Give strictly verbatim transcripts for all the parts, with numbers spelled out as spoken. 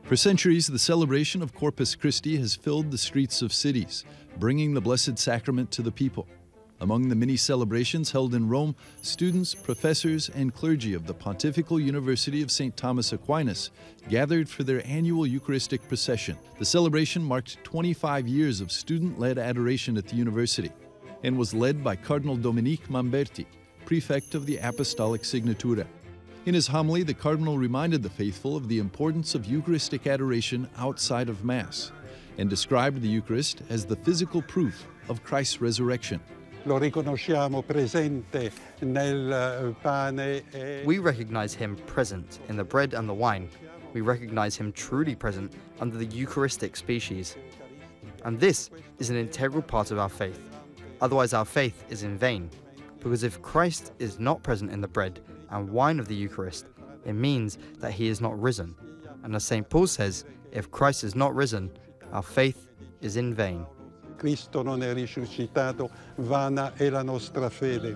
For centuries, the celebration of Corpus Christi has filled the streets of cities, bringing the Blessed Sacrament to the people. Among the many celebrations held in Rome, students, professors, and clergy of the Pontifical University of Saint Thomas Aquinas gathered for their annual Eucharistic procession. The celebration marked twenty-five years of student-led adoration at the university and was led by Cardinal Dominique Mamberti, prefect of the Apostolic Signatura. In his homily, the Cardinal reminded the faithful of the importance of Eucharistic adoration outside of Mass and described the Eucharist as the physical proof of Christ's resurrection. Lo riconosciamo presente nel pane e... We recognize him present in the bread and the wine. We recognize him truly present under the Eucharistic species. And this is an integral part of our faith. Otherwise our faith is in vain. Because if Christ is not present in the bread and wine of the Eucharist, it means that he is not risen. And as Saint Paul says, if Christ is not risen, our faith is in vain. Cristo non è risuscitato, vana è la nostra fede.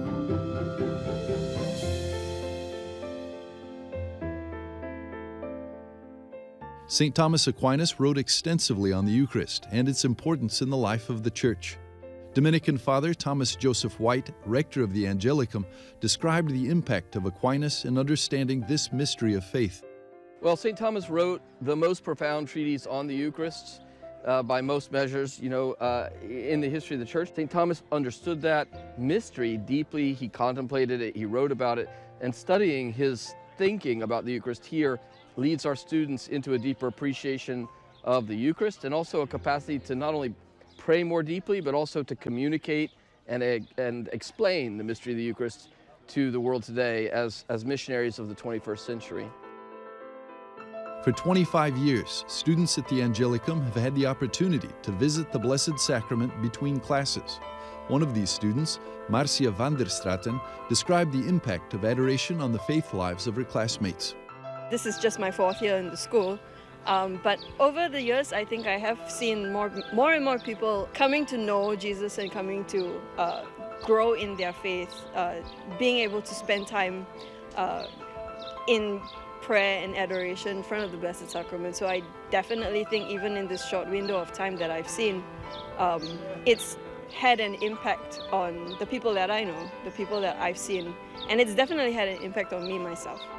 Saint Thomas Aquinas wrote extensively on the Eucharist and its importance in the life of the Church. Dominican Father Thomas Joseph White, rector of the Angelicum, described the impact of Aquinas in understanding this mystery of faith. Well, Saint Thomas wrote the most profound treatise on the Eucharist uh, by most measures, you know, uh, in the history of the Church. Saint Thomas understood that mystery deeply. He contemplated it, he wrote about it, and studying his thinking about the Eucharist here leads our students into a deeper appreciation of the Eucharist and also a capacity to not only pray more deeply, but also to communicate and, uh, and explain the mystery of the Eucharist to the world today as, as missionaries of the twenty-first century. For twenty-five years, students at the Angelicum have had the opportunity to visit the Blessed Sacrament between classes. One of these students, Marcia van der Straten, described the impact of adoration on the faith lives of her classmates. This is just my fourth year in the school. Um, but over the years, I think I have seen more, more and more people coming to know Jesus and coming to uh, grow in their faith, uh, being able to spend time uh, in prayer and adoration in front of the Blessed Sacrament. So I definitely think even in this short window of time that I've seen, um, it's had an impact on the people that I know, the people that I've seen, and it's definitely had an impact on me myself.